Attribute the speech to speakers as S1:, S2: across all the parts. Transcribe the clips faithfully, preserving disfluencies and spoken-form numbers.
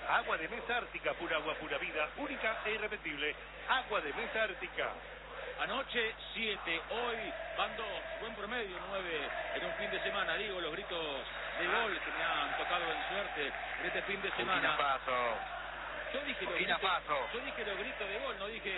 S1: Agua de mesa Ártica, pura agua, pura vida, única e irrepetible. Agua de mesa Ártica.
S2: Anoche siete, hoy van dos, buen promedio, nueve en un fin de semana. Digo, los gritos de gol que me han tocado en suerte en este fin de semana.
S3: Faso.
S2: Yo dije los gritos, yo dije los gritos de gol, no dije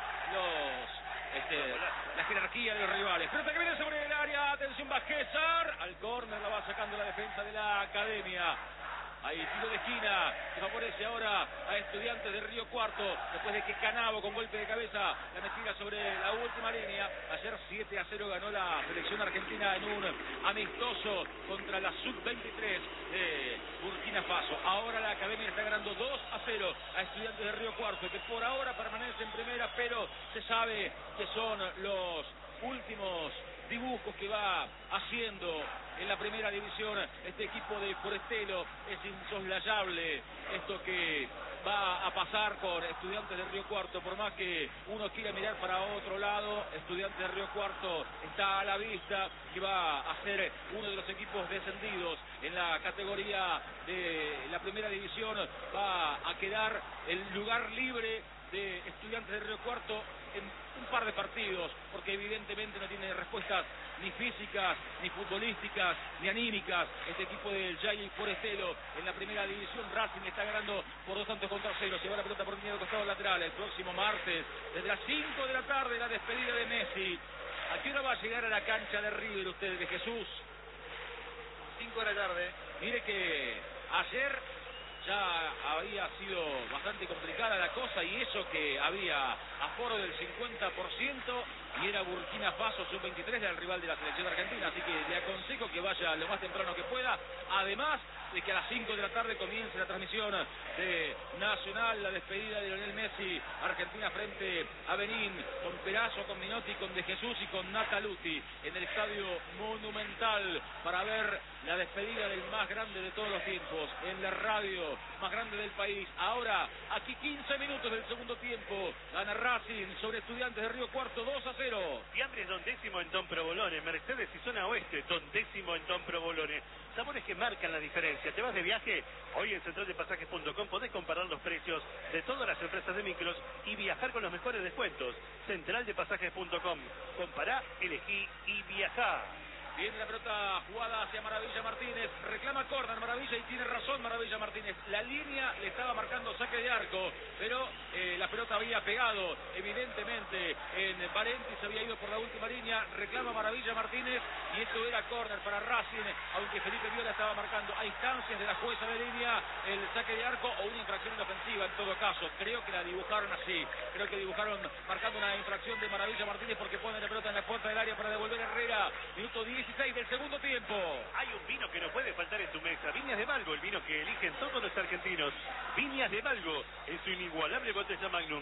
S2: los este, la jerarquía de los rivales. Pelota que viene sobre el área, atención Vázquezar, al córner la va sacando la defensa de la Academia. Hay tiro de esquina que favorece ahora a Estudiantes de Río Cuarto, después de que Canavo con golpe de cabeza la metiera sobre la última línea. Ayer siete a cero ganó la selección argentina en un amistoso contra la sub veintitrés de Burkina Faso. Ahora la Academia está ganando dos a cero a Estudiantes de Río Cuarto, que por ahora permanece en primera, pero se sabe que son los últimos dibujos que va haciendo en la primera división este equipo de Forestelo. Es insoslayable esto que va a pasar con Estudiantes de Río Cuarto, por más que uno quiera mirar para otro lado. Estudiantes de Río Cuarto está a la vista que va a ser uno de los equipos descendidos en la categoría de la primera división. Va a quedar el lugar libre de Estudiantes de Río Cuarto en un par de partidos, porque evidentemente no tiene respuestas ni físicas, ni futbolísticas, ni anímicas este equipo del Jay Forestelo en la primera división. Racing está ganando por dos tantos contra cero, se va la pelota por línea de costado lateral. El próximo martes, desde las cinco de la tarde, la despedida de Messi. ¿A qué hora va a llegar a la cancha de River usted, de Jesús?
S3: cinco de la tarde.
S2: Mire que ayer ya había sido bastante complicada la cosa, y eso que había aforo del cincuenta por ciento y era Burkina Faso sub veintitrés, era el rival de la selección argentina, así que le aconsejo que vaya lo más temprano que pueda, además de que a las cinco de la tarde comience la transmisión de Nacional, la despedida de Lionel Messi, Argentina frente a Benín, con Perazo, con Minotti, con De Jesús y con Nataluti en el Estadio Monumental, para ver la despedida del más grande de todos los tiempos, en la radio más grande del país. Ahora, aquí quince minutos del segundo tiempo, gana Racing sobre Estudiantes de Río Cuarto dos a cero.
S1: Fiambres Don Décimo en Don Provolone, Mercedes y Zona Oeste, Don Décimo en Don Provolone. Sabores que marcan la diferencia. ¿Te vas de viaje? Hoy en central de pasajes punto com podés comparar los precios de todas las empresas de micros y viajar con los mejores descuentos. central de pasajes punto com. Compará, elegí y viajá.
S2: Viene la pelota jugada hacia Maravilla Martínez, reclama córner Maravilla y tiene razón Maravilla Martínez. La línea le estaba marcando saque de arco, pero eh, la pelota había pegado evidentemente en Valenti, se había ido por la última línea. Reclama Maravilla Martínez y esto era córner para Racing, aunque Felipe Viola estaba marcando a instancias de la jueza de línea el saque de arco o una infracción en ofensiva. En todo caso, creo que la dibujaron así, creo que dibujaron marcando una infracción de Maravilla Martínez, porque pone la pelota en la puerta del área para devolver a Herrera. Minuto dieciséis del segundo tiempo.
S1: Hay un vino que no puede faltar en tu mesa. Viñas de Valgo, el vino que eligen todos los argentinos. Viñas de Valgo, en su inigualable botella Magnum.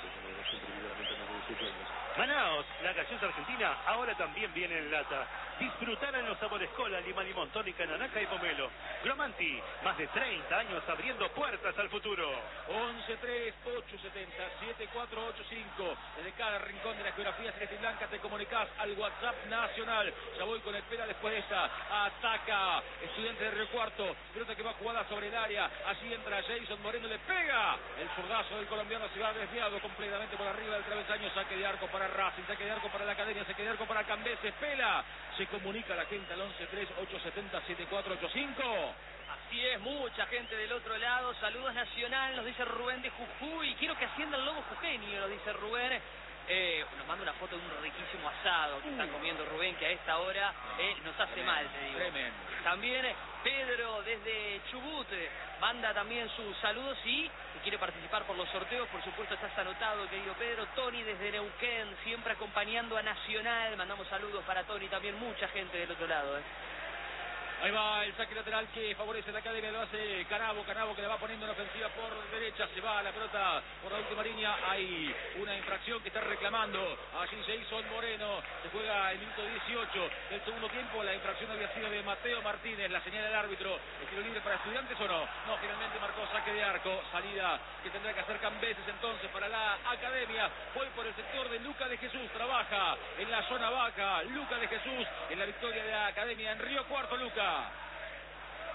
S1: Manaos, la gaseosa argentina, ahora también viene en lata. Disfrutar en los sabores cola, lima, limón, tónica, naranja y pomelo. Gromanti, más de treinta años abriendo puertas al futuro.
S2: once tres ocho siete cero siete cuatro ocho cinco. Desde cada rincón de la geografía celeste y blanca te comunicas al WhatsApp nacional. Ya voy con espera después de esta. Ataca Estudiantes de Río Cuarto. Pelota que va jugada sobre el área. Allí entra Jason Moreno, le pega. El zurdazo del colombiano se va desviado completamente por arriba del travesaño. Saque de arco para Racing, saque de arco para la Academia, saque de arco para Cambeses. Pela. Se comunica la gente al once tres ocho siete cero siete cuatro ocho cinco.
S4: Así es, mucha gente del otro lado. Saludos Nacional, nos dice Rubén de Jujuy. Quiero que ascienda el lobo jujeño, nos dice Rubén. Eh, nos manda una foto de un riquísimo asado que uh. está comiendo Rubén, que a esta hora eh, nos hace tremendo, mal, te digo.
S2: Tremendo.
S4: También Pedro desde Chubut manda también sus saludos y, y quiere participar por los sorteos. Por supuesto, estás anotado, querido Pedro. Tony desde Neuquén, siempre acompañando a Nacional. Mandamos saludos para Tony, también mucha gente del otro lado. Eh.
S2: Ahí va el saque lateral que favorece la Academia, lo hace Canavo, Canavo que le va poniendo en ofensiva por derecha, se va la pelota por la última línea. Hay una infracción que está reclamando allí Jason Moreno. Se juega el minuto dieciocho del segundo tiempo. La infracción había sido de Mateo Martínez, la señal del árbitro. ¿Es tiro libre para Estudiantes o no? No, finalmente marcó saque de arco, salida que tendrá que hacer Cambeses entonces para la Academia. Voy por el sector de Luca de Jesús, trabaja en la zona vaca Luca de Jesús en la victoria de la Academia en Río Cuarto. Luca.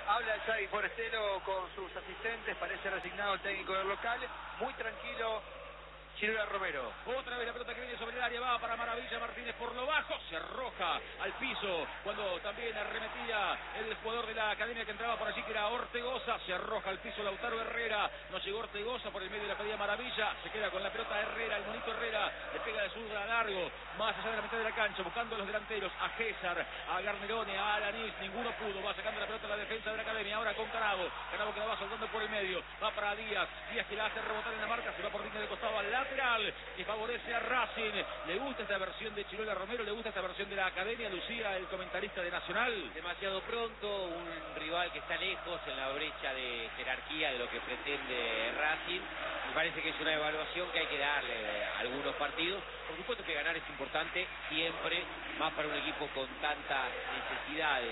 S3: Habla el Xavi Forestero con sus asistentes, parece resignado el técnico del local, muy tranquilo Chirola Romero.
S2: Otra vez la pelota que viene sobre el área, va para Maravilla Martínez por lo bajo, se arroja al piso cuando también arremetía el jugador de la academia que entraba por allí, que era Ortegoza, se arroja al piso Lautaro Herrera, no llegó Ortegoza, por el medio de la pedida Maravilla, se queda con la pelota Herrera, el monito Herrera, le pega de zurda a largo, más allá de la mitad de la cancha, buscando a los delanteros, a César, a Garnerone, a Alanis, ninguno pudo, va sacando la pelota a la defensa de la academia, ahora con Canavo, Canavo que la va soltando por el medio, va para Díaz, Díaz que la hace rebotar en la marca, se va por línea de costado al lateral, que favorece a Racing. ¿Le gusta esta versión de Chirola Romero? ¿Le gusta esta versión de la academia? Lucía, el comentarista de Nacional.
S5: Demasiado pronto, un rival que está lejos en la brecha de jerarquía de lo que pretende Racing. Me parece que es una evaluación que hay que darle a algunos partidos. Por supuesto que ganar es importante siempre, más para un equipo con tantas necesidades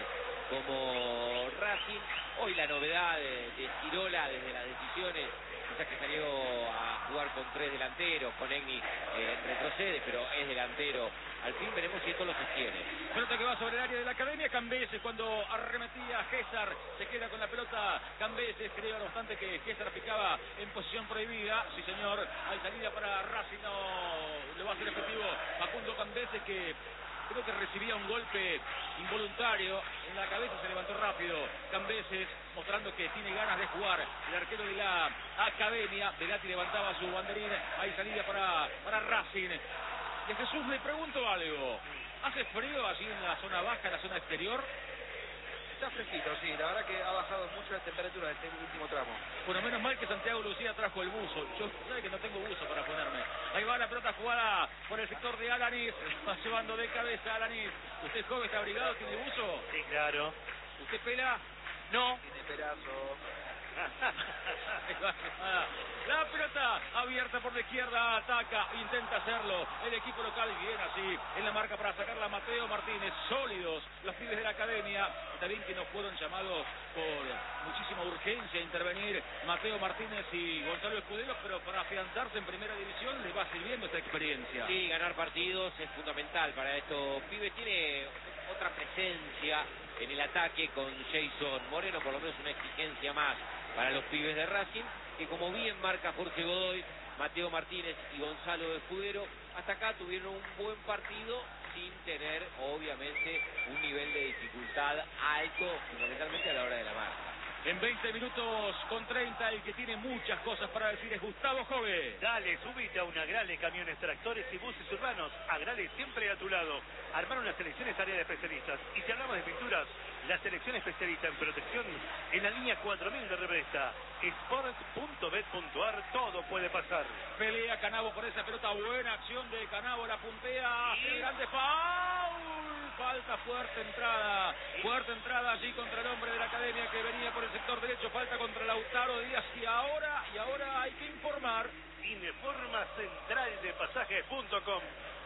S5: como Racing. Hoy la novedad de, de Chirola desde las decisiones, quizás que salió a jugar con tres delanteros, con Egni eh, retrocede, pero es delantero. Al fin veremos si esto lo sostiene.
S2: Pelota que va sobre el área de la academia, Cambeses cuando arremetía César, se queda con la pelota Cambeses, creo no obstante que César picaba en posición prohibida, sí señor, hay salida para Racing, no lo va a hacer efectivo Facundo Cambeses, que creo que recibía un golpe involuntario en la cabeza, se levantó rápido Cambeses, mostrando que tiene ganas de jugar. El arquero de la academia, Velati levantaba su banderín, hay salida para, para Racing. Y a Jesús le pregunto algo, ¿hace frío allí en la zona baja, en la zona exterior?
S3: Está fresquito, sí, la verdad que ha bajado mucho la temperatura de este último tramo.
S2: Bueno, menos mal que Santiago Lucía trajo el buzo. Yo sabe que no tengo buzo para ponerme. Ahí va la pelota jugada por el sector de Alanis. Va llevando de cabeza a Alanis. ¿Usted es joven, está abrigado, tiene buzo?
S1: Sí, claro.
S2: ¿Usted pela?
S1: No.
S3: Tiene pelazo.
S2: La pelota abierta por la izquierda, ataca, intenta hacerlo el equipo local, bien así en la marca para sacarla Mateo Martínez, sólidos los pibes de la academia, también que no fueron llamados por muchísima urgencia a intervenir Mateo Martínez y Gonzalo Escudero, pero para afianzarse en primera división les va sirviendo esta experiencia.
S5: Sí, ganar partidos es fundamental para estos pibes, tiene otra presencia en el ataque con Jason Moreno, por lo menos una exigencia más para los pibes de Racing, que como bien marca Jorge Godoy, Mateo Martínez y Gonzalo Escudero, hasta acá tuvieron un buen partido sin tener, obviamente, un nivel de dificultad alto, fundamentalmente a la hora de la marca.
S2: En veinte minutos con treinta, el que tiene muchas cosas para decir es Gustavo Jove.
S1: Dale, subite a una Agrale Camiones, Tractores y Buses Urbanos. Agrale siempre a tu lado. Armaron las selecciones área de especialistas. Y si hablamos de pinturas, la selección especialista en protección en la línea cuatro mil de Represa. Sport punto bet punto ar, todo puede pasar.
S2: Pelea Canavo por esa pelota, buena acción de Canavo, la puntea, hace el grande foul. Falta, fuerte entrada, fuerte entrada allí contra el hombre de la academia que venía por el sector derecho, falta contra Lautaro Díaz y ahora, y ahora hay que informar.
S1: Informa central de pasajes punto com.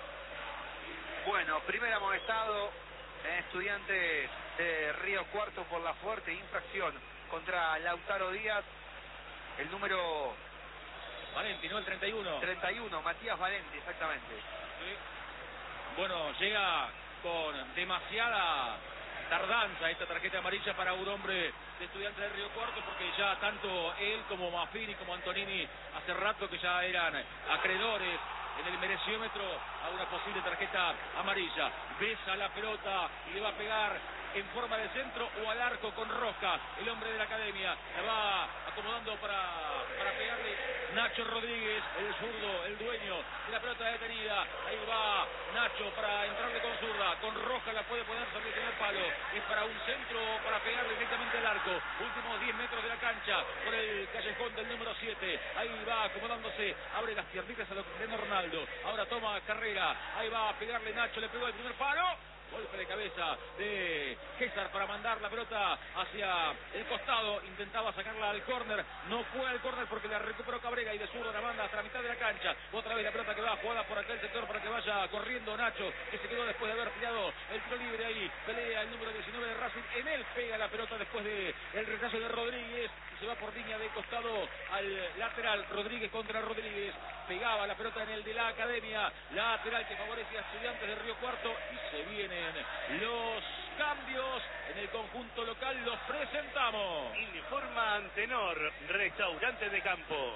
S3: Bueno, primer amonestado en Estudiantes de Río Cuarto por la fuerte infracción contra Lautaro Díaz, el número
S2: Valenti, ¿no? El treinta y uno.
S3: treinta y uno, Matías Valenti, exactamente.
S2: Sí. Bueno, llega con demasiada tardanza esta tarjeta amarilla para un hombre de Estudiantes de Río Cuarto, porque ya tanto él como Maffini como Antonini hace rato que ya eran acreedores en el mereciómetro a una posible tarjeta amarilla. Besa la pelota y le va a pegar en forma de centro o al arco con Rosca, el hombre de la academia. La va acomodando para, para pegarle Nacho Rodríguez, el zurdo, el dueño de la pelota detenida. Ahí va Nacho para entrarle con zurda, con Rosca la puede poner sobre el primer palo. Es para un centro, para pegarle directamente al arco. Últimos diez metros de la cancha por el callejón del número siete. Ahí va acomodándose, abre las piernitas a lo Cristiano Ronaldo. Ahora toma carrera, ahí va a pegarle Nacho, le pegó el primer palo. Golpe de cabeza de César para mandar la pelota hacia el costado. Intentaba sacarla al córner. No fue al córner porque la recuperó Cabrera y de zurdo la manda hasta la mitad de la cancha. Otra vez la pelota que va jugada por aquel sector para que vaya corriendo Nacho, que se quedó después de haber tirado el tiro libre ahí. Pelea el número diecinueve de Racing. En él pega la pelota después de el retraso de Rodríguez. Y se va por línea de costado al lateral. Rodríguez contra Rodríguez. Pegaba la pelota en el de la academia. Lateral que favorece a Estudiantes de Río Cuarto. Y se vienen los cambios en el conjunto local, los presentamos.
S1: Informa Antenor, restaurante de campo.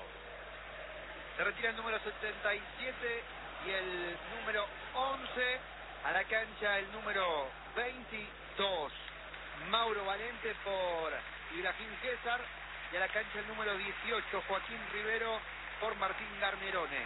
S3: Se retira el número setenta y siete y el número once. A la cancha el número veintidós, Mauro Valente por Ibrahim César. Y a la cancha el número dieciocho, Joaquín Rivero por Martín Garnerone.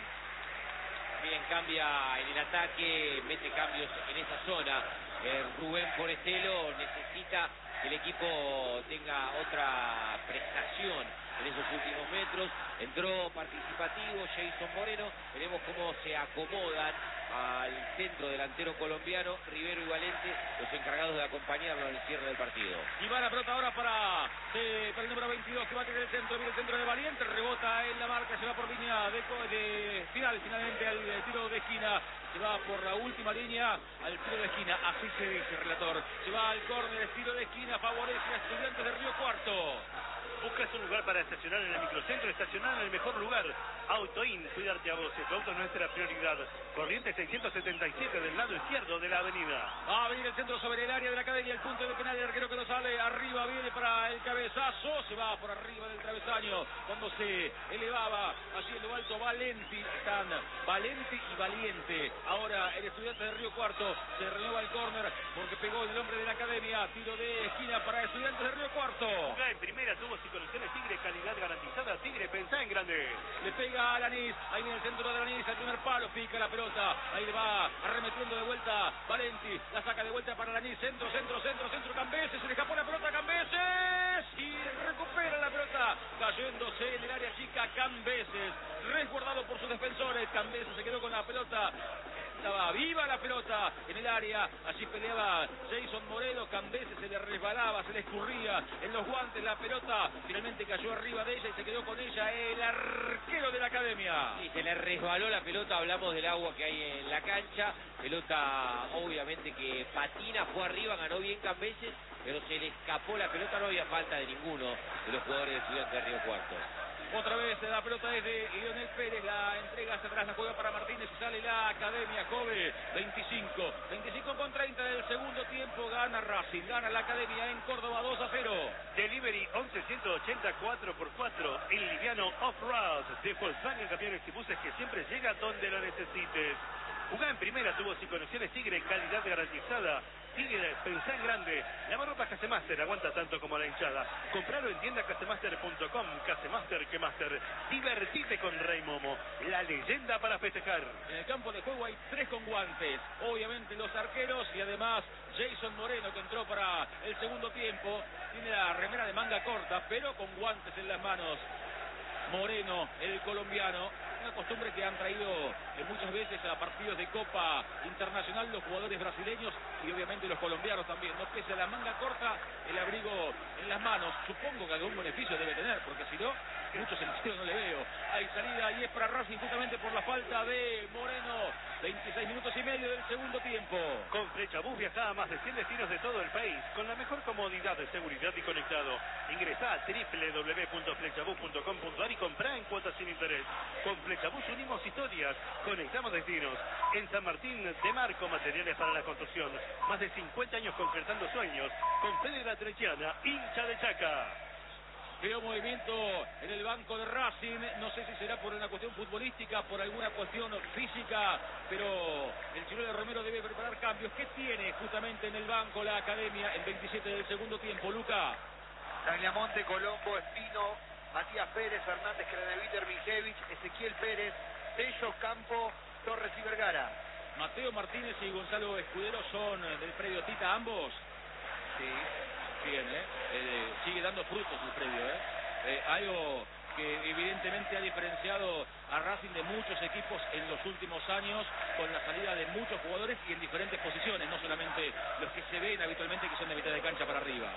S5: Bien, cambia en el ataque, mete cambios en esa zona. Eh, Rubén Forestelo necesita que el equipo tenga otra prestación en esos últimos metros. Entró participativo Jason Moreno. Veremos cómo se acomodan al centro delantero colombiano, Rivero y Valente, los encargados de acompañarlo en el cierre del partido.
S2: Y va la pelota ahora para, eh, para el número veintidós, que va a tener el centro, viene el centro de Valiente, rebota en la marca, se va por línea de, de final, finalmente al tiro de esquina, se va por la última línea al tiro de esquina, así se dice, relator. Se va al córner, tiro de esquina, favorece a Estudiantes de Río Cuarto.
S1: Buscas un lugar para estacionar en el microcentro, estacionar en el mejor lugar. Autoin, cuidarte a vos, tu auto es nuestra prioridad. Corriente seiscientos setenta y siete del lado izquierdo de la avenida.
S2: Va a venir el centro sobre el área de la academia, el punto de penal, el arquero que no sale, arriba viene para el cabezazo, se va por arriba del travesaño, cuando se elevaba allí en lo alto Valenti, están Valenti y Valiente. Ahora el Estudiante de Río Cuarto se renueva el córner porque pegó el hombre de la academia, tiro de esquina para Estudiantes de Río Cuarto.
S1: Jugá en primera, tuvo y conexiones Tigre, calidad garantizada. Tigre, pensá en grande.
S2: Le pega a Alanis, ahí viene el centro de Alanis, el primer palo, pica la pelota, ahí le va arremetiendo de vuelta Valenti, la saca de vuelta para Alanis, centro, centro, centro, centro, Cambeses, se le escapó la pelota a Cambeses y recupera la pelota, cayéndose en el área chica Cambeses, resguardado por sus defensores. Cambeses se quedó con la pelota, estaba viva la pelota en el área, allí peleaba Jason Moreno, Cambeses se le resbalaba, se le escurría en los guantes la pelota, finalmente cayó arriba de ella y se quedó con ella el arquero de la academia.
S5: Sí, se le resbaló la pelota, hablamos del agua que hay en la cancha, pelota obviamente que patina, fue arriba, ganó bien Cambeses, pero se le escapó la pelota, no había falta de ninguno de los jugadores de Estudiantes de Río Cuarto.
S2: Otra vez la pelota es de Lionel Pérez, la entrega hacia atrás, la juega para Martínez y sale la academia. Kobe, veinticinco, veinticinco con treinta del segundo tiempo, gana Racing, gana la academia en Córdoba dos a cero.
S1: Delivery once ciento ochenta cuatro por cuatro, el liviano Off-Road de Volkswagen Camiones y Buses que siempre llega donde lo necesites. Jugá en primera, tuvo sin conexiones Tigre, calidad garantizada. Tigre, pensá en grande. Lavarropa Casemaster, aguanta tanto como la hinchada. Compralo en tienda casemaster punto com. Casemaster, que Master. Divertite con Rey Momo, la leyenda para festejar.
S2: En el campo de juego hay tres con guantes, obviamente los arqueros y además Jason Moreno, que entró para el segundo tiempo. Tiene la remera de manga corta, pero con guantes en las manos. Moreno, el colombiano, una costumbre que han traído eh, muchas veces a partidos de Copa Internacional los jugadores brasileños y obviamente los colombianos también. No pese a la manga corta, el abrigo en las manos, supongo que algún beneficio debe tener, porque si no, mucho sentido no le veo. Hay salida y es para Racing justamente por la falta de Moreno. veintiséis minutos y medio del segundo tiempo.
S1: Con Flechabús viaja a más de cien destinos de todo el país, con la mejor comodidad, seguridad y conectado. Ingresá a doble u doble u doble u punto flechabús punto com punto ar y comprá en cuotas sin interés. Con Flechabús unimos historias, conectamos destinos. En San Martín de Marco, materiales para la construcción. Más de cincuenta años concretando sueños. Con Fede La Trechiana, hincha de Chaca.
S2: Veo movimiento en el banco de Racing, no sé si será por una cuestión futbolística, por alguna cuestión física, pero el Chileno de Romero debe preparar cambios. ¿Qué tiene justamente en el banco la academia en veintisiete del segundo tiempo, Luca?
S3: Tagliamonte, Colombo, Espino, Matías Pérez, Fernández, Craneviter, Mijevich, Ezequiel Pérez, Tello, Campo, Torres y Vergara.
S2: Mateo Martínez y Gonzalo Escudero son del predio Tita ambos.
S3: Sí.
S2: Bien, ¿eh? Eh, sigue dando frutos el predio, ¿eh? Eh, algo que evidentemente ha diferenciado a Racing de muchos equipos en los últimos años, con la salida de muchos jugadores y en diferentes posiciones, no solamente los que se ven habitualmente que son de mitad de cancha para arriba.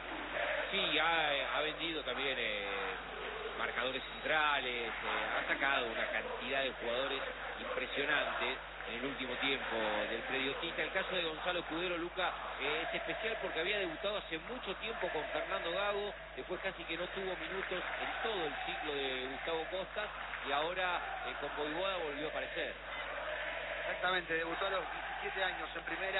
S5: Sí, ha, ha vendido también eh, marcadores centrales, eh, ha sacado una cantidad de jugadores impresionantes en el último tiempo del predio Tita. El caso de Gonzalo Escudero, Luca, eh, es especial porque había debutado hace mucho tiempo con Fernando Gago, después casi que no tuvo minutos en todo el ciclo de Gustavo Costas y ahora eh, con Boivoda volvió a aparecer.
S3: Exactamente, debutó a los diecisiete años en primera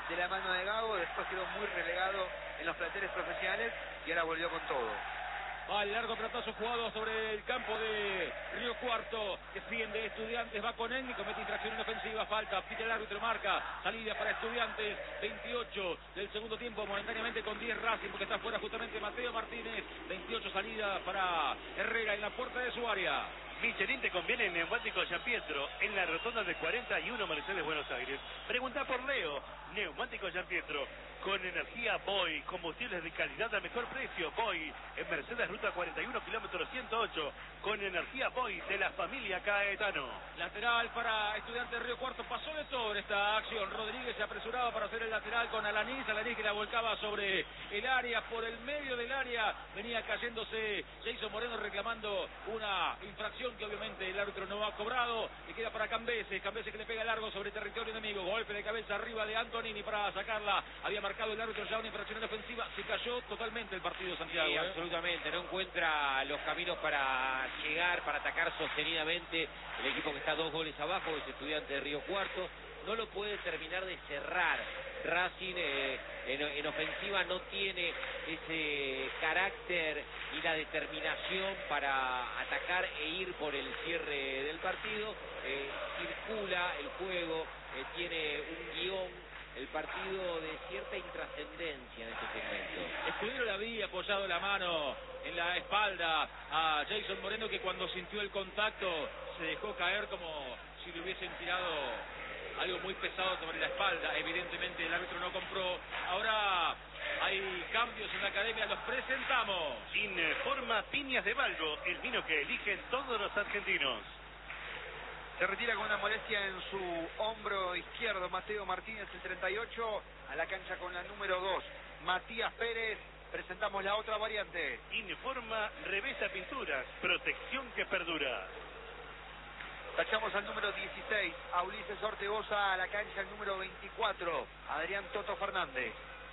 S3: de la mano de Gago, después quedó muy relegado en los planteles profesionales y ahora volvió con todo.
S2: Va el largo pelotazo jugado sobre el campo de Río Cuarto. Defiende Estudiantes, va con Enni, comete infracción en ofensiva, falta, pita el árbitro, marca, salida para Estudiantes, veintiocho del segundo tiempo, momentáneamente con diez Racing, porque está fuera justamente Mateo Martínez, veintiocho salida para Herrera en la puerta de su área.
S1: Michelin te conviene en Neumáticos San Pietro, en la rotonda de cuarenta y uno Mercedes Buenos Aires. Pregunta por Leo. Neumáticos San Pietro, con energía Boy, combustibles de calidad al mejor precio. Boy, en Mercedes Ruta cuarenta y uno, kilómetro ciento ocho, con energía Boy de la familia Caetano.
S2: Lateral para Estudiantes Río Cuarto, pasó de sobre esta acción. Rodríguez se apresuraba para hacer el lateral con Alanís, Alanís que la volcaba sobre el área, por el medio del área, venía cayéndose Jason Moreno reclamando una infracción que obviamente el árbitro no ha cobrado, y queda para Cambeses, Cambeses que le pega largo sobre territorio enemigo, golpe de cabeza arriba de Antonini para sacarla, había marcado el árbitro ya una infracción en ofensiva, se cayó totalmente el partido, Santiago.
S5: Sí,
S2: ¿eh?
S5: absolutamente, no encuentra los caminos para llegar, para atacar sostenidamente el equipo que está dos goles abajo, es Estudiante de Río Cuarto, no lo puede terminar de cerrar. Racing eh, en, en ofensiva no tiene ese carácter y la determinación para atacar e ir por el cierre del partido, eh, circula el juego, eh, tiene un guión, el partido de cierta intrascendencia en este segmento.
S2: Escudero le había apoyado la mano en la espalda a Jason Moreno, que cuando sintió el contacto se dejó caer como si le hubiesen tirado algo muy pesado sobre la espalda. Evidentemente el árbitro no compró. Ahora hay cambios en la academia, los presentamos.
S1: Informa Piñas de Balbo, el vino que eligen todos los argentinos.
S3: Se retira con una molestia en su hombro izquierdo Mateo Martínez, el treinta y ocho, a la cancha con la número dos, Matías Pérez. Presentamos la otra variante.
S1: Informa Revesa Pinturas, protección que perdura.
S3: Tachamos al número dieciséis, a Ulises Ortegoza, a la cancha el número veinticuatro, Adrián Toto Fernández.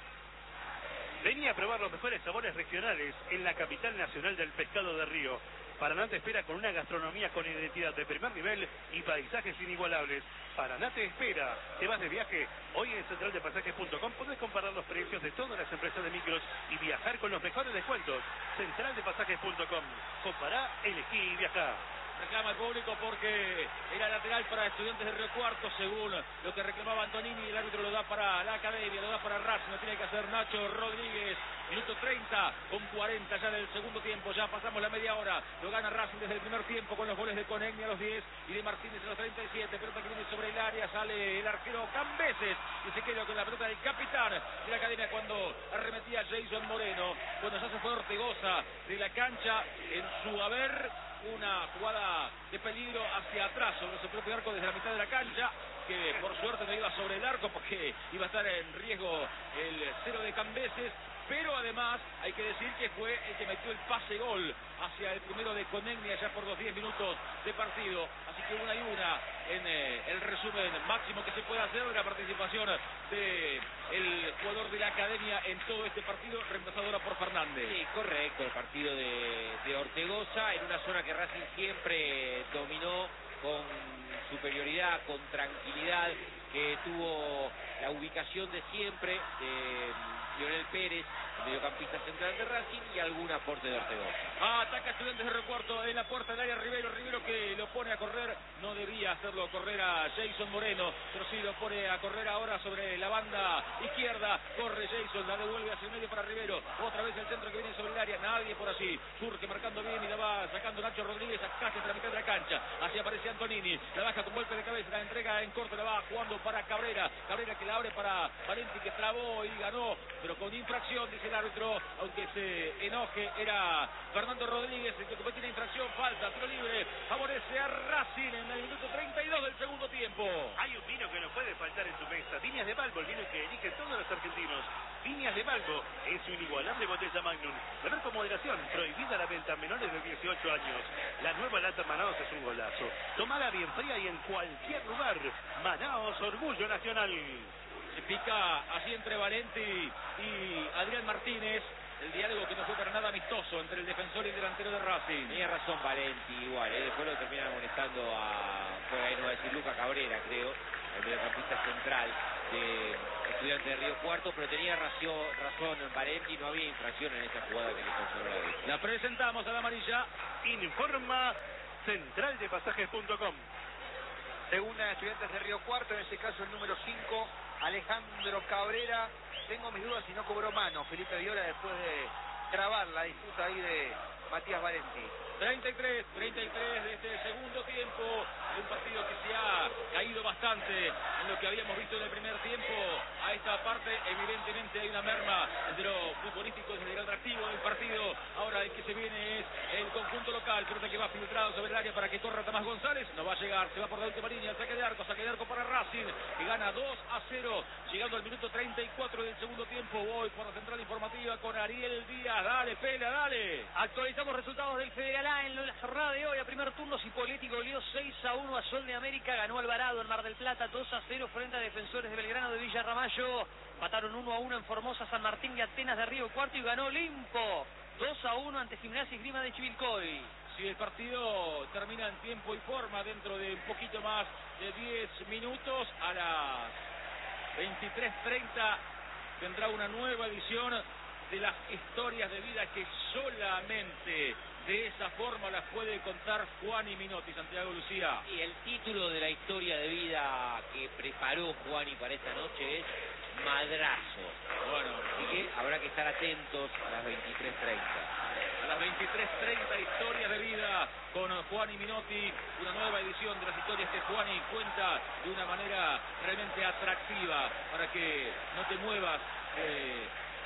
S1: Venía a probar los mejores sabores regionales en la capital nacional del pescado de Río. Paraná te espera con una gastronomía con identidad de primer nivel y paisajes inigualables. Paraná te espera. ¿Te vas de viaje? Hoy en central de pasajes punto com podés comparar los precios de todas las empresas de micros y viajar con los mejores descuentos. central de pasajes punto com. Compará, elegí y viajá.
S2: Reclama el público porque era lateral para Estudiantes de Río Cuarto, según lo que reclamaba Antonini. El árbitro lo da para la academia, lo da para Racing, lo tiene que hacer Nacho Rodríguez. Minuto treinta con cuarenta ya del segundo tiempo, ya pasamos la media hora. Lo gana Racing desde el primer tiempo con los goles de Conegni a los diez y de Martínez a los treinta y siete. Pelota que viene sobre el área, sale el arquero Cambeses y se queda con la pelota del capitán de la academia cuando arremetía Jason Moreno. Bueno, ya se fue Ortegoza de la cancha en su haber. Una jugada de peligro hacia atrás sobre su propio arco desde la mitad de la cancha, que por suerte no iba sobre el arco porque iba a estar en riesgo el cero de Cambeses. Pero además hay que decir que fue el que metió el pase gol hacia el primero de Conegni allá por los diez minutos de partido. Así que una y una en eh, el resumen máximo que se puede hacer de la participación de el jugador de la academia en todo este partido, reemplazado ahora por Fernández.
S5: Sí, correcto, el partido de, de Ortegoza en una zona que Racing siempre dominó con superioridad, con tranquilidad, que tuvo la ubicación de siempre de Lionel Pérez, mediocampista central de Racing, y algún aporte de Ortegoza.
S2: Ah, ataca Estudiantes de Río Cuarto en la puerta del área. Rivero, Rivero que lo pone a correr, no debía hacerlo correr a Jason Moreno, pero sí lo pone a correr ahora sobre la banda izquierda. Corre Jason, la devuelve hacia el medio para Rivero, otra vez el centro que viene sobre el área, nadie por allí, surge marcando bien y la va sacando Nacho Rodríguez a casi entre la mitad de la cancha. Así aparece Antonini, la baja con golpe de cabeza, la entrega en corto, la va jugando para Cabrera, Cabrera que la abre para Valenti, que trabó y ganó, pero con infracción, dice el árbitro, aunque se enoje, era Fernando Rodríguez el que comete una infracción, falta, tiro libre, favorece a Racing en el minuto treinta y dos del segundo tiempo.
S1: Hay un vino que no puede faltar en tu mesa. Viñas de Balbo, el vino que eligen todos los argentinos. Viñas de Balbo es su inigualable botella Magnum. Beber con moderación, prohibida la venta a menores de dieciocho años. La nueva lata Manaos es un golazo. Tomada bien fría y en cualquier lugar. Manaos, orgullo nacional.
S2: Se pica así entre Valenti y Adrián Martínez. El diálogo que no fue para nada amistoso entre el defensor y el delantero de Racing.
S5: Tenía razón Valenti igual, ¿eh? Después lo terminan amonestando a, fue ahí no va a decir Luca Cabrera, creo, el mediocampista central de Estudiantes de Río Cuarto, pero tenía razón, razón Valenti, no había infracción en esa jugada que le consideró la vista.
S2: La presentamos a la amarilla.
S1: Informa central de pasajes punto com.
S3: Segunda Estudiantes de Río Cuarto, en ese caso el número cinco, Alejandro Cabrera. Tengo mis dudas si no cobró mano Felipe Viola después de trabar la disputa ahí de Matías Valenti.
S2: treinta y tres, treinta y tres de este segundo tiempo, de un partido que se ha caído bastante en lo que habíamos visto en el primer tiempo. A esta parte evidentemente hay una merma de lo futbolístico, desde el atractivo del partido. Ahora el que se viene es el conjunto local, pelota que va filtrado sobre el área para que corra Tomás González, no va a llegar, se va por la última línea, saque de arco, saque de arco para Racing, que gana dos a cero, llegando al minuto treinta y cuatro del segundo tiempo. Voy por la central informativa con Ariel Díaz, dale Pela, dale.
S4: Actualizamos resultados del Federal A en la jornada de hoy. A primer turno, Cipolletti goleó seis a uno a Sol de América. Ganó Alvarado en Mar del Plata dos a cero frente a Defensores de Belgrano de Villa Ramallo. Mataron uno a uno en Formosa, San Martín y Atenas de Río Cuarto. Y ganó Olimpo dos a uno ante Gimnasia y Esgrima de Chivilcoy.
S2: Si el partido termina en tiempo y forma dentro de un poquito más de diez minutos, a las veintitrés treinta tendrá una nueva edición de las historias de vida que solamente de esa forma las puede contar Juan y Minotti. Santiago Lucía.
S5: Y el título de la historia de vida que preparó Juani para esta noche es Madrazo.
S2: Bueno,
S5: así que habrá que estar atentos a las veintitrés treinta.
S2: A las veintitrés treinta, historias de vida con Juan y Minotti, una nueva edición de las historias que Juani cuenta de una manera realmente atractiva para que no te muevas eh,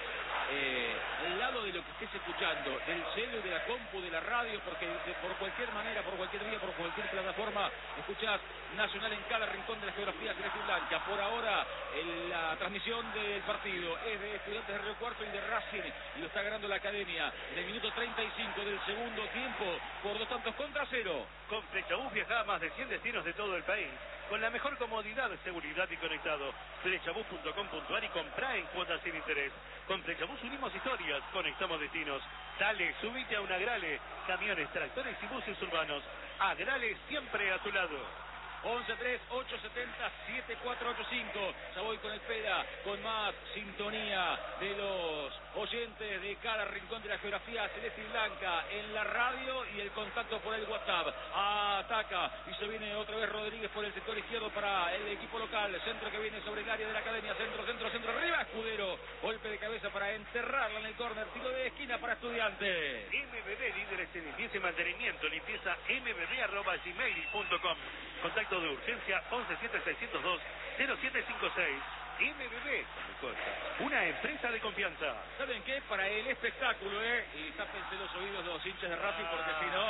S2: eh, al lado de lo que estés escuchando, del celu, de la compu, de la radio, porque de, por cualquier manera, por cualquier vía, por cualquier plataforma, escuchás Nacional en cada rincón de la geografía celeste y blanca. Por ahora, el, la transmisión del partido es de Estudiantes de Río Cuarto y de Racing, y lo está ganando la Academia en el minuto treinta y cinco del segundo tiempo, por dos tantos contra cero.
S1: Con Flechabús viaja a más de cien destinos de todo el país, con la mejor comodidad, seguridad y conectado. Flechabús punto com punto ar y comprá en cuotas sin interés. Con Flechabús unimos historias, conectamos destinos. Dale, subite a un Agrale, camiones, tractores y buses urbanos. Agrale siempre a tu lado.
S2: once tres ocho siete cero siete cuatro ocho cinco. Ya voy con el Peda, con más sintonía de los oyentes de cada rincón de la geografía celeste y blanca en la radio y el contacto por el WhatsApp. Ataca y se viene otra vez Rodríguez por el sector izquierdo para el equipo local. Centro que viene sobre el área de la Academia. Centro, centro, centro, arriba. Escudero. Golpe de cabeza para enterrarla en el córner. Tiro de esquina para Estudiantes.
S1: M B B, líderes en limpieza y mantenimiento. Limpieza m b b arroba gmail punto com. Contacto de urgencia once siete seiscientos dos cero siete cinco seis. M B B, una empresa de confianza.
S2: ¿Saben qué? Para el espectáculo, ¿eh? Y tápense los oídos los hinchas de Racing porque si no...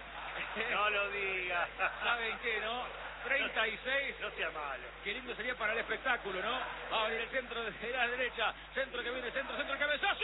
S1: No lo diga.
S2: ¿Saben qué, no? treinta y seis.
S1: No sea malo.
S2: Qué lindo sería para el espectáculo, ¿no? Va a venir el centro de la derecha. Centro que viene, centro, centro, cabezazo.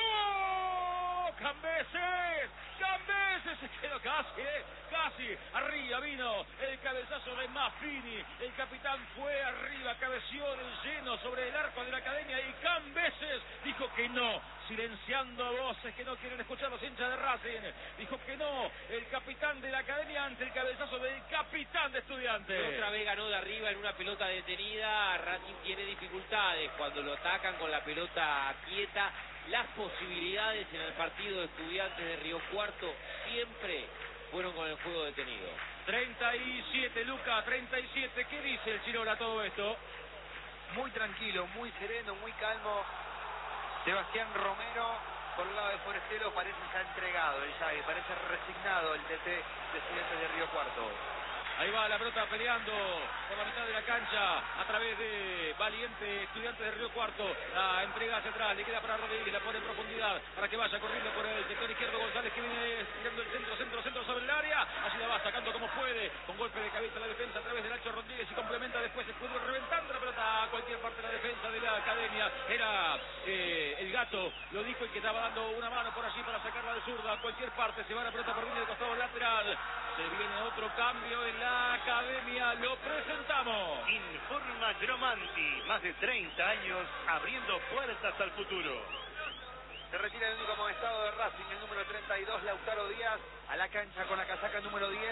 S2: Cambeses. Cambeses se quedó casi, ¿eh? Casi. Arriba vino el cabezazo de Maffini. El capitán fue arriba, cabeció del lleno sobre el arco de la Academia y Cambeses dijo que no. Silenciando voces que no quieren escuchar los hinchas de Racing. Dijo que no. El capitán de la Academia ante el cabezazo del capitán de Estudiantes.
S5: Otra vez ganó de arriba en una pelota detenida. Racing tiene dificultades cuando lo atacan con la pelota quieta. Las posibilidades en el partido de Estudiantes de Río Cuarto siempre fueron con el juego detenido.
S2: treinta y siete, Luca, treinta y siete. ¿Qué dice el Chirola todo esto?
S3: Muy tranquilo, muy sereno, muy calmo. Sebastián Romero, por el lado de Forestero, parece ya entregado el llave, parece resignado el T T de Estudiantes de Río Cuarto.
S2: Ahí va la pelota peleando por la mitad de la cancha a través de Valiente, Estudiantes de Río Cuarto. La entrega hacia atrás, le queda para Rodríguez, la pone en profundidad para que vaya corriendo por el sector izquierdo. González que viene tirando el centro, centro, centro sobre el área. Así la va sacando como puede, con golpe de cabeza la defensa a través del Nacho Rodríguez y complementa después Escudero reventando la pelota a cualquier parte de la defensa de la Academia. Era eh, el Gato, lo dijo y que estaba dando una mano por allí para sacarla de zurda a cualquier parte. Se va la pelota por línea de costado lateral. Se viene otro cambio en la Academia, lo presentamos.
S1: Informa Gromanti, más de treinta años abriendo puertas al futuro.
S3: Se retira el único amonestado de Racing, el número treinta y dos, Lautaro Díaz, a la cancha con la casaca número diez,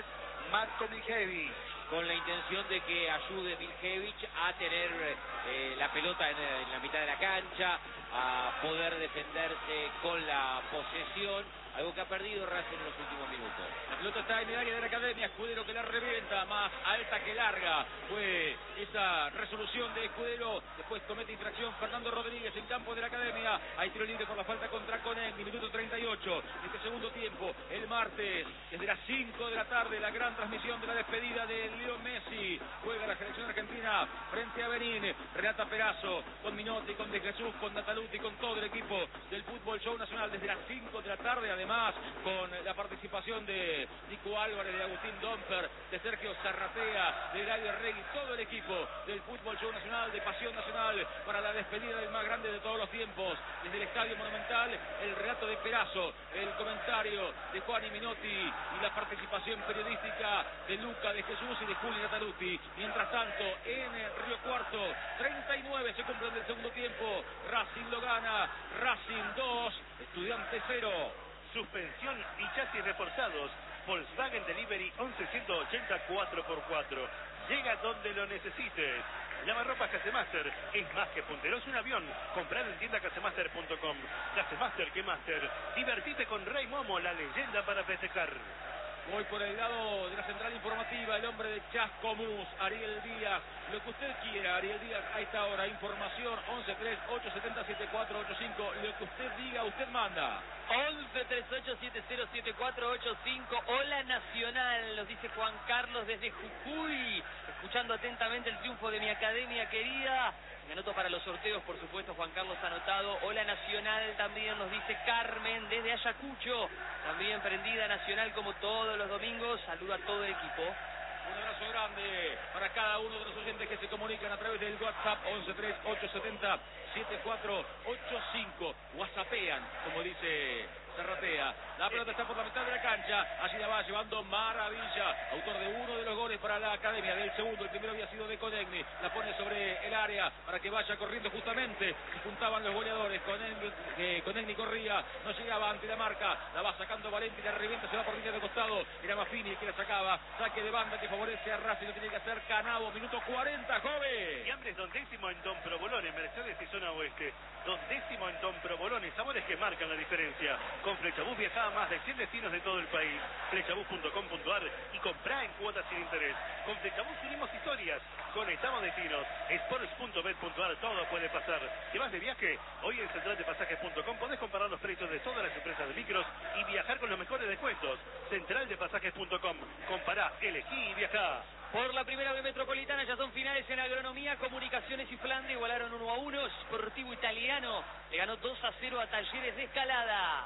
S3: Matko Miljevic.
S5: Con la intención de que ayude Miljevic a tener eh, la pelota en, en la mitad de la cancha, a poder defenderse con la posesión, algo que ha perdido Racing en los últimos minutos.
S2: La pelota está en el área de la Academia, Escudero que la revienta, más alta que larga. Fue esa resolución de Escudero, después comete infracción Fernando Rodríguez en campo de la Academia. Hay tiro libre por la falta contra Conegni, minuto treinta y ocho. Este segundo tiempo, el martes, desde las cinco de la tarde, la gran transmisión de la despedida de Leo Messi. Juega la selección argentina frente a Benín. Renata Perazo, con Minotti, con De Jesús, con Nataluti, con todo el equipo del Fútbol Show Nacional desde las cinco de la tarde. Además, con la participación de Nico Álvarez, de Agustín Domper, de Sergio Zarratea, de Dario Regui, todo el equipo del Fútbol Show Nacional, de Pasión Nacional, para la despedida del más grande de todos los tiempos. Desde el Estadio Monumental, el relato de Perazo, el comentario de Juan y Minotti y la participación periodística de Luca, de Jesús y de Juli Nataluti. Mientras tanto, en Río Cuarto, treinta y nueve se cumplen del segundo tiempo. Racing lo gana, Racing dos, Estudiantes cero.
S1: Suspensión y chasis reforzados. Volkswagen Delivery once ciento ochenta cuatro por cuatro. Llega donde lo necesites. Lavarropas Casemaster es más que puntero, es un avión. Comprar en tienda casemaster punto com. Casemaster, que Master. Divertite con Rey Momo, la leyenda para festejar.
S2: Voy por el lado de la central informativa, el hombre de Chascomús, Ariel Díaz. Lo que usted quiera, Ariel Díaz, a esta hora. Información once tres ocho siete cero siete cuatro ocho cinco. Lo que usted diga, usted manda.
S4: once tres ocho siete cero siete cuatro ocho cinco. Hola Nacional, nos dice Juan Carlos desde Jujuy. Escuchando atentamente el triunfo de mi academia querida. Me anoto para los sorteos, por supuesto, Juan Carlos anotado. Hola Nacional, también nos dice Carmen desde Ayacucho. También prendida Nacional como todos los domingos. Saludo a todo el equipo.
S2: Un abrazo grande para cada uno de los oyentes que se comunican a través del WhatsApp once tres ocho siete cero siete cuatro ocho cinco. WhatsAppean, como dice Zarratea. La pelota está por la mitad de la cancha. Allí la va llevando Maravilla, autor de uno de los goles para la Academia. Del segundo, el primero había sido de Conegni. La pone sobre el área para que vaya corriendo justamente. Se juntaban los goleadores. Conegni, eh, Conegni corría, no llegaba ante la marca. La va sacando Valenti, la revienta, se va por línea de costado. Era Maffini el que la sacaba. Saque de banda que favorece a Racing. Lo tiene que hacer Canavo. Minuto cuarenta, joven.
S1: Fiambres Don Décimo en Don Provolone, Mercedes y Zona Oeste. Don Décimo en Don Provolone, sabores que marcan la diferencia. Con Flechabús viaja a más de cien destinos de todo el país. Flechabús punto com punto ar y comprá en cuotas sin interés. Con Flechabús unimos historias, conectamos destinos. Sports punto bet punto ar, todo puede pasar. ¿Te vas de viaje? Hoy en central de pasajes punto com podés comparar los precios de todas las empresas de micros y viajar con los mejores descuentos. central de pasajes punto com. Compará, elegí y viajá.
S4: Por la primera B metropolitana ya son finales en agronomía, comunicaciones y Flandes igualaron uno a uno. Sportivo Italiano le ganó dos a cero a Talleres de Escalada.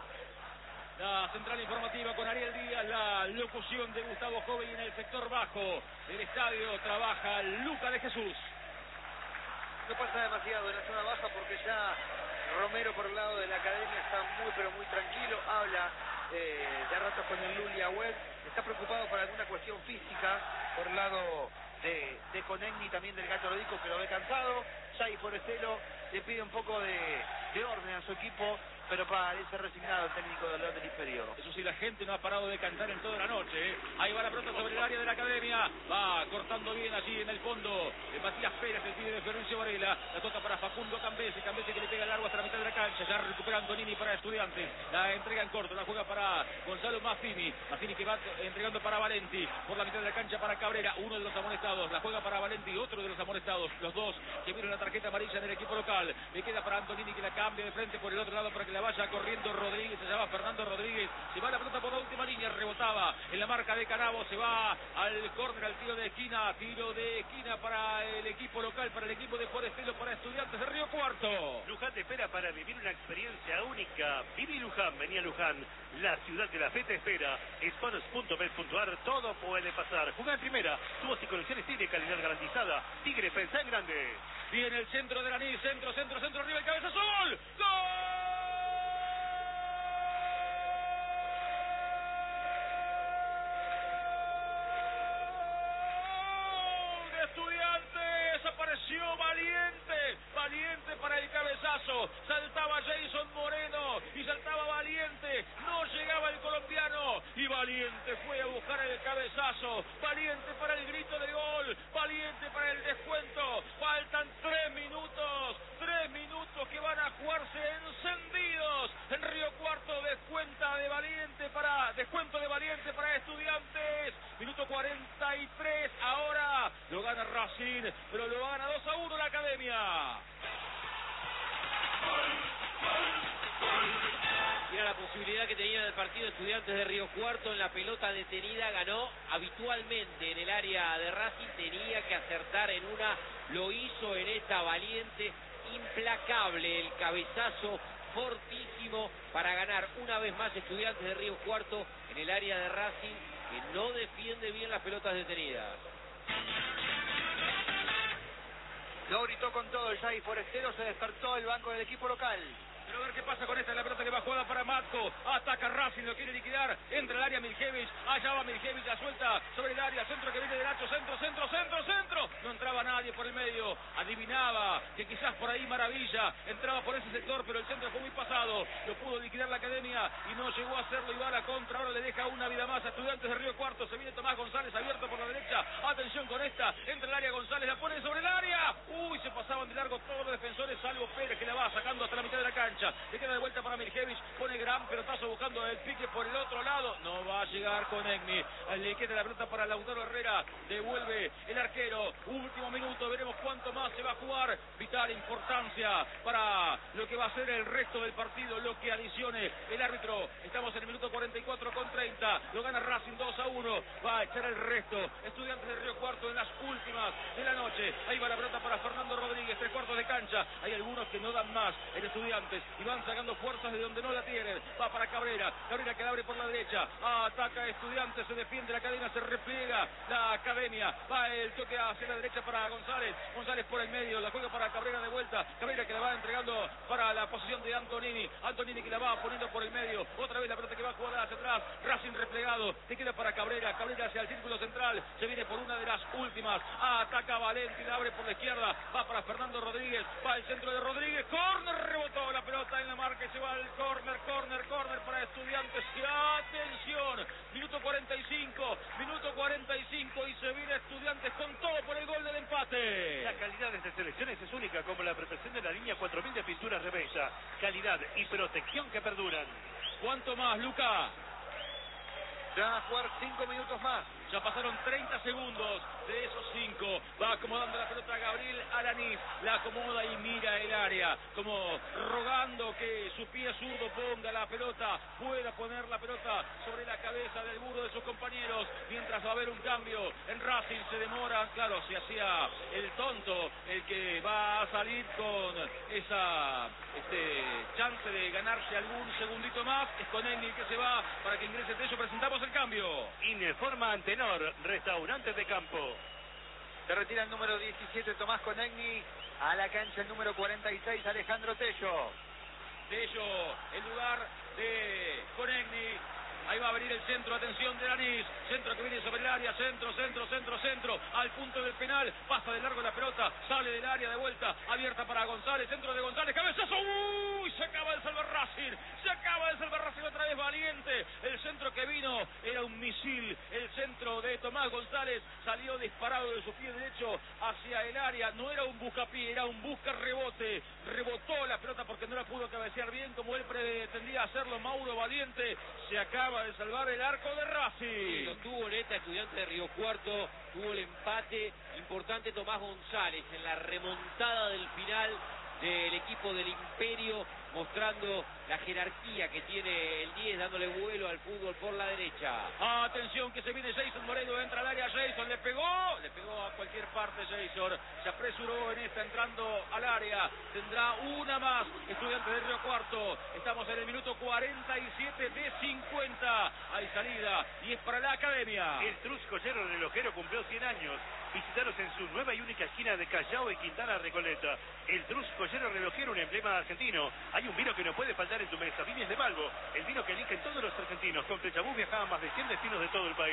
S2: La central informativa con Ariel Díaz, la locución de Gustavo Joven. En el sector bajo del estadio trabaja Luca de Jesús.
S3: No pasa demasiado en la zona baja porque ya Romero por el lado de la Academia está muy pero muy tranquilo. Habla eh, de rato con el Luli Agüed. Está preocupado por alguna cuestión física por el lado de, de Conegni, también del Gato Rodico, que lo ve cansado. Xavi Forestelo le pide un poco de, de orden a su equipo, pero parece resignado el técnico del León del Imperio.
S2: Eso sí, la gente no ha parado de cantar en toda la noche, ¿eh? Ahí va la pelota sobre el área de la Academia. Va cortando bien allí en el fondo de Matías Pérez, el pide de Florencio Varela. La toca para Facundo Cambese. Cambese que le pega largo hasta la mitad de la cancha. Ya recupera Antonini para Estudiantes. La entrega en corto. La juega para Gonzalo Maffini. Maffini que va entregando para Valenti. Por la mitad de la cancha para Cabrera. Uno de los amonestados. La juega para Valenti. Otro de los amonestados. Los dos que vieron la tarjeta amarilla del equipo local. Le queda para Antonini que la cambia de frente por el otro lado para que la vaya corriendo Rodríguez. Se llama Fernando Rodríguez. Se va la pelota por la última línea. Rebotaba en la marca de Canavo. Se va al córner, al tiro de esquina. Tiro de esquina para el equipo local, para el equipo de Forestelo, para Estudiantes de Río Cuarto.
S1: Luján te espera para vivir una experiencia única. Viví Luján, venía Luján. La ciudad de la fe te espera. Sports punto bet punto ar, todo puede pasar. Jugá en primera. Tubos y conexiones Tigre, calidad garantizada. Tigre, pensá en grande.
S2: Viene el centro de Lanís. Centro, centro, centro, arriba el cabezazo. ¡Gol! ¡Gol! Valiente, valiente para el cabezazo. Saltaba Jason Moreno y saltaba Valiente. No llegaba el colombiano y Valiente Valiente fue a buscar el cabezazo. Valiente para el grito de gol. Valiente para el descuento. Faltan tres minutos. Tres minutos que van a jugarse encendidos. En Río Cuarto, descuenta de Valiente para, descuento de Valiente para Estudiantes. Minuto cuarenta y tres. Ahora lo gana Racing, pero lo gana dos a uno la Academia.
S5: Era la posibilidad que tenía del partido Estudiantes de Río Cuarto en la pelota detenida, ganó habitualmente en el área de Racing, tenía que acertar en una, lo hizo en esta. Valiente, implacable el cabezazo, fortísimo para ganar una vez más Estudiantes de Río Cuarto en el área de Racing, que no defiende bien las pelotas detenidas.
S3: Lo gritó con todo el Xavi Forestero, se despertó el banco del equipo local.
S2: Pero a ver qué pasa con esta, la pelota que va jugada para Matko, ataca Racing, lo quiere liquidar, entra al área Miljevich, allá va Miljevich, la suelta sobre el área, centro que viene de Nacho, centro, centro, centro, centro, no entraba nadie por el medio, adivinaba que quizás por ahí Maravilla entraba por ese sector, pero el centro fue muy pasado, lo pudo liquidar la Academia y no llegó a hacerlo, y va a la contra, ahora le deja una vida más a Estudiantes de Río Cuarto, se viene Tomás González abierto por la derecha, atención con esta, entra el área González, la pone sobre el área, uy, se pasaban de largo todos los defensores, salvo Pérez que la va sacando hasta la mitad de la cancha. Le queda de vuelta para Miljevich, pone gran pelotazo buscando el pique por el otro lado, no va a llegar con Egni, le queda la pelota para Lautaro Herrera, devuelve el arquero, último minuto, veremos cuánto más se va a jugar, vital importancia para lo que va a ser el resto del partido, lo que adicione el árbitro. Estamos en el minuto cuarenta y cuatro con treinta, lo gana Racing dos a uno, va a echar el resto, Estudiantes de Río Cuarto en las últimas de la noche, ahí va la pelota para Fernando Rodríguez, tres cuartos de cancha, hay algunos que no dan más en Estudiantes y van sacando fuerzas de donde no la tienen, va para Cabrera, Cabrera que la abre por la derecha, ataca Estudiantes, se defiende la cadena, se repliega la Academia, va el toque hacia la derecha para González, González por el medio, la juega para Cabrera de vuelta, Cabrera que la va entregando para la posición de Antonini, Antonini que la va poniendo por el medio, otra vez la pelota que va jugada hacia atrás, Racing replegado, te queda para Cabrera, Cabrera hacia el círculo central, se viene por una de las últimas, ataca Valenti, la abre por la izquierda, va para Fernando Rodríguez, va el centro de Rodríguez, córner, rebotó la pelota en la marca y se va al córner, córner, córner para Estudiantes, y atención, minuto cuarenta y cinco, minuto cuarenta y cinco y se viene Estudiantes con todo por el gol del empate.
S1: La calidad de estas selecciones es única, como la protección de la línea cuatro mil de pinturas Rebella, calidad y protección que perduran.
S2: ¿Cuánto más, Luca?
S3: Se van a jugar cinco minutos más.
S2: Ya pasaron treinta segundos de esos cinco. Va acomodando la pelota Gabriel Alanís. La acomoda y mira el área. Como rogando que su pie zurdo ponga la pelota. Pueda poner la pelota sobre la cabeza del burro de sus compañeros. Mientras va a haber un cambio en Racing. Se demora. Claro, se hacía el tonto. El que va a salir con esa este, chance de ganarse algún segundito más. Es con Egni que se va para que ingrese Tello. Presentamos el cambio.
S1: Informa Antenor, restaurantes de campo.
S3: Se retira el número diecisiete Tomás Conegni, a la cancha el número cuarenta y seis Alejandro Tello.
S2: Tello, en lugar de Conegni. Ahí va a venir el centro, atención de Alanís, centro que viene sobre el área, centro, centro, centro, centro, al punto del penal, pasa de largo la pelota, sale del área de vuelta, abierta para González, centro de González, cabezazo, uy, se acaba de salvar Racing, se acaba de salvar Racing otra vez Valiente, el centro que vino era un misil, el centro de Tomás González salió disparado de su pie derecho hacia el área, no era un buscapié, era un busca rebote, rebotó la pelota porque no la pudo cabecear bien como él pretendía hacerlo Mauro Valiente, se acaba de salvar el arco de Racing.
S5: Sí, lo tuvo neta Estudiante de Río Cuarto, tuvo el empate importante Tomás González en la remontada del final del equipo del Imperio, mostrando la jerarquía que tiene el diez, dándole vuelo al fútbol por la derecha.
S2: Atención que se viene Jason Moreno, entra al área Jason, le pegó, le pegó a cualquier parte Jason, se apresuró en esta entrando al área, tendrá una más Estudiantes de Río Cuarto, estamos en el minuto cuarenta y siete de cincuenta, hay salida y es para la Academia.
S1: El Trus Collero Relojero cumplió cien años, visitaros en su nueva y única esquina de Callao y Quintana Recoleta. El Trus Collero Relojero, un emblema argentino. Hay un vino que no puede faltar en tu mesa, Viñes de Malvo, el vino que eligen todos los argentinos. Con Flechabús viajaban más de cien destinos de todo el país.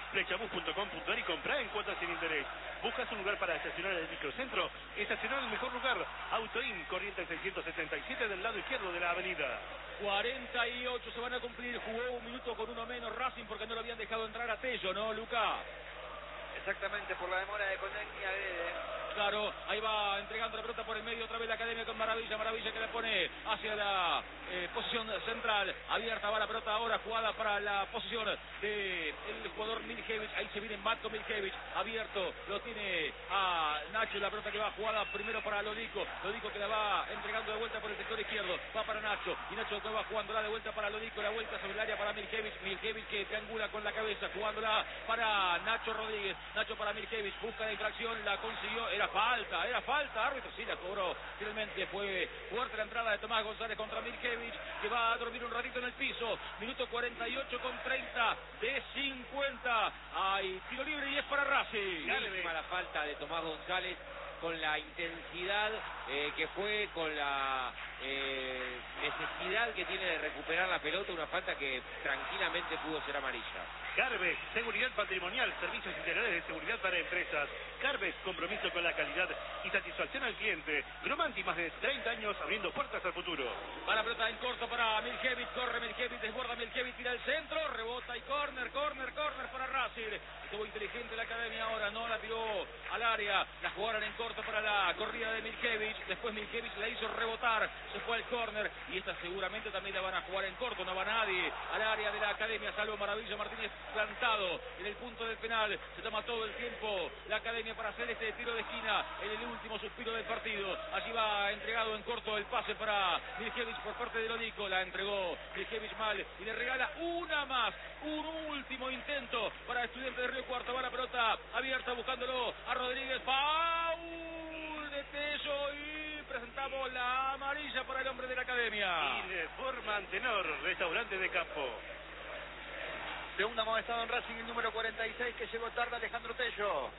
S1: flechabus punto com punto ar y comprá en cuotas sin interés. ¿Buscas un lugar para estacionar en el microcentro? Estacionar en el mejor lugar. Autoin, Corrientes seiscientos setenta y siete del lado izquierdo de la avenida.
S2: cuarenta y ocho se van a cumplir. Jugó un minuto con uno menos Racing porque no lo habían dejado entrar a Tello, ¿no, Luca?
S3: Exactamente, por la demora de Conegni agrede.
S2: Claro, ahí va entregando la pelota por el medio, otra vez la Academia con Maravilla, Maravilla que la pone hacia la eh, posición central, abierta va la pelota ahora, jugada para la posición del jugador Miljevich, ahí se viene Matko Miljevich, abierto, lo tiene a Nacho, la pelota que va jugada primero para Lodico, Lodico que la va entregando de vuelta por el sector izquierdo, va para Nacho, y Nacho que va jugándola de vuelta para Lodico, la vuelta sobre el área para Miljevich, Miljevich que triangula con la cabeza, jugándola para Nacho Rodríguez, Nacho para Miljevich, busca la infracción, la consiguió, era falta, era falta, árbitro sí la cobró, finalmente fue fuerte la entrada de Tomás González contra Miljevich, que va a dormir un ratito en el piso, minuto cuarenta y ocho con treinta de cincuenta, hay tiro libre y es para Racing.
S5: Clarísima la falta de Tomás González, con la intensidad eh, que fue, con la eh, necesidad que tiene de recuperar la pelota, una falta que tranquilamente pudo ser amarilla.
S1: Carves, seguridad patrimonial, servicios integrales de seguridad para empresas. Carves, compromiso con la calidad y satisfacción al cliente. Gromanti, más de treinta años abriendo puertas al futuro.
S2: Va la pelota en corto para Miljevich, corre Miljevich, desborda Miljevich, tira el centro, rebota y córner, córner, córner para Racing. Estuvo inteligente la Academia ahora, no la tiró al área, la jugaron en corto para la corrida de Miljevich, después Miljevich la hizo rebotar, se fue al córner y esta seguramente también la van a jugar en corto, no va nadie al área de la Academia, salvo Maravilla Martínez plantado en el punto del penal, se toma todo el tiempo la Academia para hacer este tiro de esquina en el último suspiro del partido. Allí va entregado en corto el pase para Miljevich por parte de Lodico, la entregó Miljevich mal y le regala una más, un último intento para Estudiantes de Río Cuarto. Va la pelota abierta buscándolo a Rodríguez, foul de Tello y presentamos la amarilla para el hombre de la Academia.
S1: Y de forma Antenor, restaurante de campo.
S3: Segundo amonestado en Racing, el número cuarenta y seis, que llegó tarde, Alejandro Tello.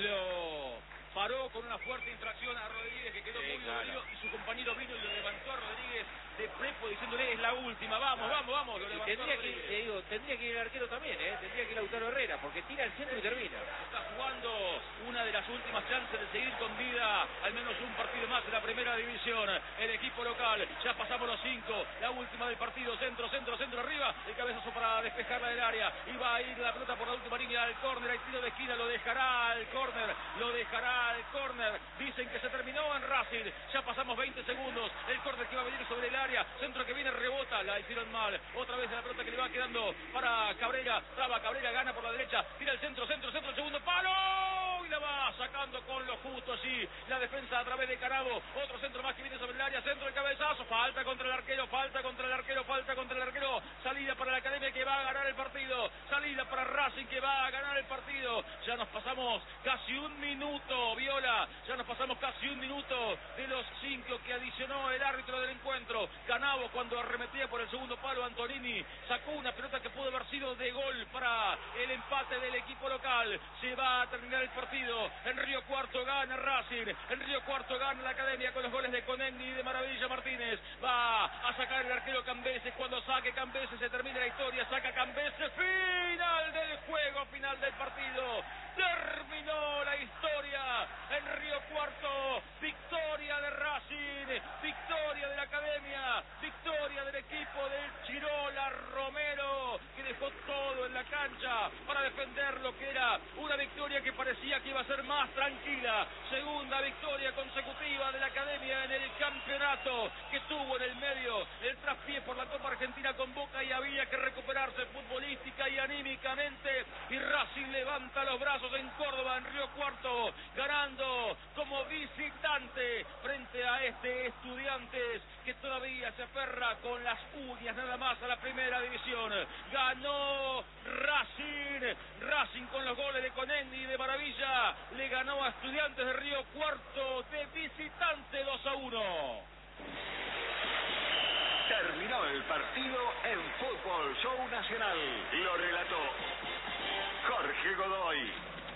S2: Lo paró con una fuerte infracción a Rodríguez, que quedó
S5: Sí,
S2: muy
S5: claro.
S2: dolido, y su compañero vino y lo levantó a Rodríguez de prepo diciéndole es la última, vamos, vamos, vamos, lo
S5: Y
S2: levantó
S5: tendría
S2: a
S5: que,
S2: Rodríguez.
S5: te digo, tendría que ir el arquero también, ¿eh? Tendría que ir Lautaro Herrera, porque tira el centro y termina.
S2: Está jugando una de las últimas chances de seguir con vida, al menos un partido más en la primera división. El equipo local, ya pasamos los cinco, la última del partido, centro, centro, centro arriba, el cabezazo para despejarla del área, y va a ir la pelota por la última línea del córner, hay tiro de esquina, lo dejará al córner, lo dejará al córner, dicen que se terminó en Racing, ya pasamos veinte segundos, el córner que va a venir sobre el área, centro que viene, rebota, la hicieron mal, otra vez la pelota que le va quedando para Cabrera, traba Cabrera, gana por la derecha, tira el centro, centro, centro, segundo palo, y la va sacando con lo justo allí, la defensa a través de Canabo, otro centro más que viene sobre el área, centro de cabezazo, falta contra el arquero, falta contra el arquero, falta contra el arquero, salida para la Academia que va a ganar el partido, salida para Racing que va a ganar el partido, ya nos pasamos casi un minuto, Viola, ya nos pasamos casi un minuto de los cinco que adicionó el árbitro del encuentro, Canabo cuando arremetía por el segundo palo, Antonini sacó una pelota que pudo haber sido de gol para el empate del equipo local, se va a terminar el partido, en Río Cuarto gana Racing, en Río Cuarto gana la Academia con los goles de Conegni y de Maravilla Martínez, va a sacar el arquero Cambeses, cuando saque Cambeses se termina la historia, saca Cambeses, final del juego, final del partido, terminó la historia en Río Cuarto, victoria de Racing, victoria de la Academia, victoria del equipo del Chirola Romero, que dejó todo en la cancha para defender lo que era una victoria que parecía que iba a ser más tranquila, segunda victoria consecutiva de la Academia en el campeonato, que tuvo en el medio el traspié por la Copa Argentina con Boca y había que recuperarse futbolística y anímicamente, y Racing levanta los brazos en Córdoba, en Río Cuarto, ganando como visitante frente a este Estudiantes que todavía se aferra con las uñas nada más a la primera división. Ganó Racing, Racing con los goles de Conegni y de Maravilla, le ganó a Estudiantes de Río Cuarto de visitante dos a uno.
S6: Terminó el partido en Fútbol Show Nacional. Lo relató Jorge Godoy.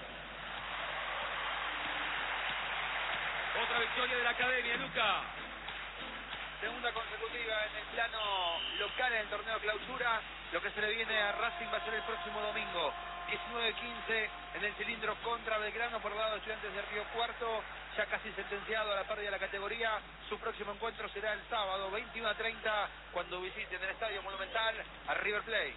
S2: Otra victoria de la Academia, Luca.
S3: Segunda consecutiva en el plano local en el torneo clausura. Lo que se le viene a Racing va a ser el próximo domingo. diecinueve quince en el cilindro contra Belgrano por el lado de Estudiantes de Río Cuarto, ya casi sentenciado a la pérdida de la categoría. Su próximo encuentro será el sábado veintiuno a treinta cuando visiten el Estadio Monumental a River Plate.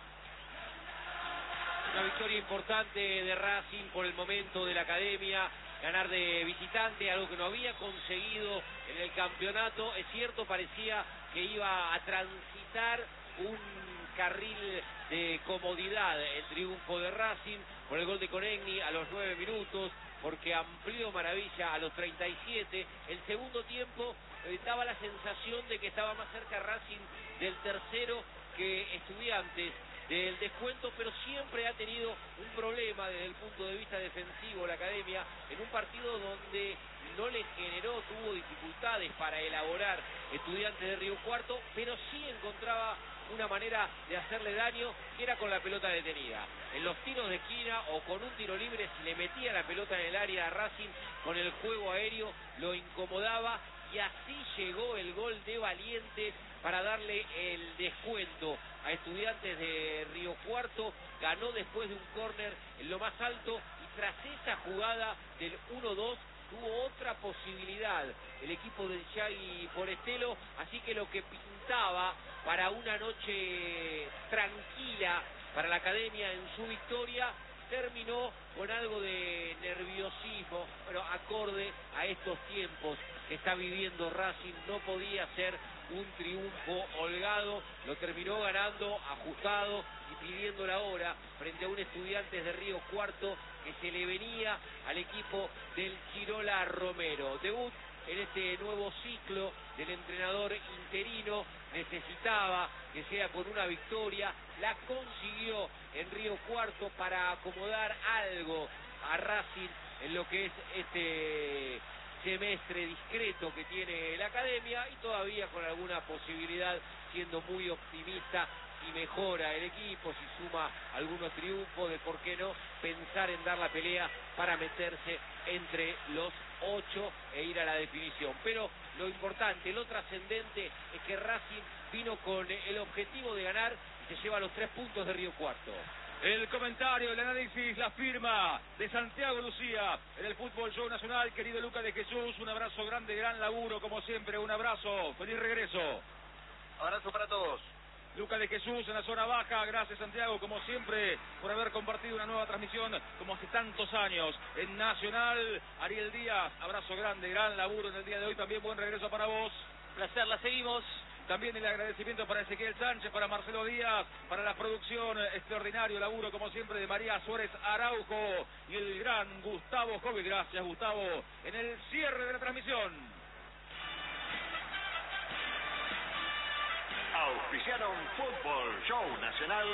S5: Una victoria importante de Racing por el momento de la academia, ganar de visitante, algo que no había conseguido en el campeonato. Es cierto, parecía que iba a transitar un carril de comodidad el triunfo de Racing por el gol de Conegni a los nueve minutos, porque amplió Maravilla a los treinta y siete. El segundo tiempo eh, daba la sensación de que estaba más cerca Racing del tercero que Estudiantes del descuento, pero siempre ha tenido un problema desde el punto de vista defensivo la academia, en un partido donde no le generó, tuvo dificultades para elaborar Estudiantes de Río Cuarto, pero sí encontraba una manera de hacerle daño, que era con la pelota detenida. En los tiros de esquina o con un tiro libre, si le metía la pelota en el área a Racing, con el juego aéreo lo incomodaba, y así llegó el gol de Valiente para darle el descuento a Estudiantes de Río Cuarto. Ganó después de un córner en lo más alto, y tras esa jugada del uno dos tuvo otra posibilidad el equipo del Yagui Forestelo, así que lo que pintaba para una noche tranquila para la academia en su victoria terminó con algo de nerviosismo, pero acorde a estos tiempos que está viviendo Racing. No podía ser un triunfo holgado, lo terminó ganando ajustado y pidiendo la hora frente a un Estudiantes de Río Cuarto que se le venía al equipo del Chirola Romero. Debut en este nuevo ciclo del entrenador interino, necesitaba que sea con una victoria, la consiguió en Río Cuarto para acomodar algo a Racing en lo que es este semestre discreto que tiene la academia, y todavía con alguna posibilidad, siendo muy optimista, si mejora el equipo, si suma algunos triunfos, de por qué no pensar en dar la pelea para meterse entre los ocho e ir a la definición. Pero lo importante, lo trascendente, es que Racing vino con el objetivo de ganar y se lleva los tres puntos de Río Cuarto.
S2: El comentario, el análisis, la firma de Santiago Lucía en el Fútbol Show Nacional. Querido Lucas de Jesús, un abrazo grande, gran laburo como siempre, un abrazo, feliz regreso.
S3: Abrazo para todos.
S2: Lucas de Jesús en la zona baja, gracias Santiago como siempre por haber compartido una nueva transmisión como hace tantos años en Nacional. Ariel Díaz, abrazo grande, gran laburo en el día de hoy, también buen regreso para vos.
S4: Placer, la seguimos.
S2: También el agradecimiento para Ezequiel Sánchez, para Marcelo Díaz, para la producción, extraordinario laburo como siempre de María Suárez Araujo y el gran Gustavo Jovi. Gracias Gustavo en el cierre de la transmisión.
S6: Auspiciaron Fútbol Show Nacional.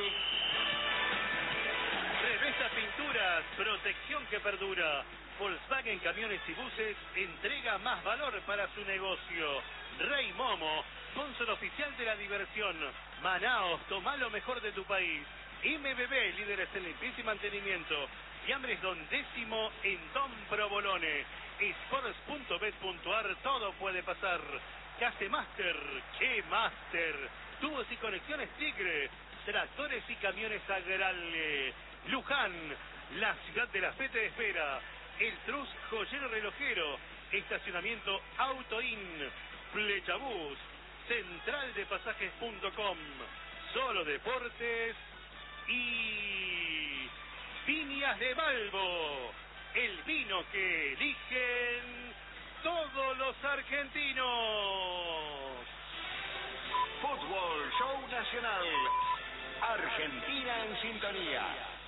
S1: Revestas Pinturas, protección que perdura. Volkswagen Camiones y Buses entrega más valor para su negocio. Rey Momo, sponsor oficial de la diversión. Manaos, toma lo mejor de tu país. M B B, líderes en limpieza y mantenimiento. Fiambres Don Décimo en Don Provolone. Sports punto bet punto ar, todo puede pasar. Case Master, che Master. Tubos y conexiones Tigre. Tractores y camiones Agrale. Luján, la ciudad de la fe te espera. El Trus Joyero Relojero. Estacionamiento Autoin. Flechabús. Central de Pasajes punto com. Solo Deportes. Y Viñas de Balbo. El vino que eligen todos los argentinos.
S6: Fútbol Show Nacional. Argentina en sintonía.